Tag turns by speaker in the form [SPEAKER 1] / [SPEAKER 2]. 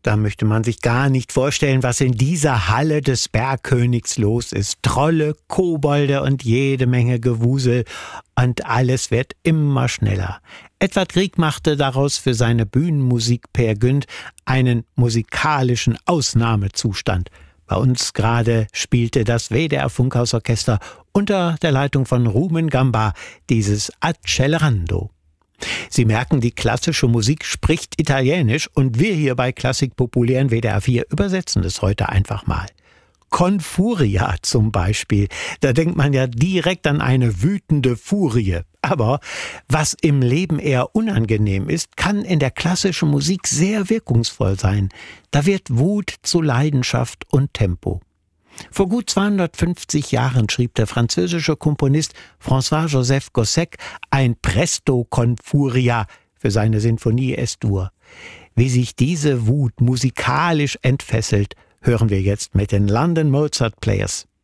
[SPEAKER 1] Da möchte man sich gar nicht vorstellen, was in dieser Halle des Bergkönigs los ist. Trolle, Kobolde und jede Menge Gewusel. Und alles wird immer schneller. Edvard Grieg machte daraus für seine Bühnenmusik Peer Gynt einen musikalischen Ausnahmezustand. Bei uns gerade spielte das WDR Funkhausorchester unter der Leitung von Rumen Gamba dieses Accelerando. Sie merken, die klassische Musik spricht Italienisch und wir hier bei Klassik Populär in WDR 4 übersetzen es heute einfach mal. Confuria zum Beispiel, da denkt man ja direkt an eine wütende Furie. Aber was im Leben eher unangenehm ist, kann in der klassischen Musik sehr wirkungsvoll sein. Da wird Wut zu Leidenschaft und Tempo. Vor gut 250 Jahren schrieb der französische Komponist François-Joseph Gossec ein Presto con furia für seine Sinfonie Es-Dur. Wie sich diese Wut musikalisch entfesselt, hören wir jetzt mit den London Mozart Players.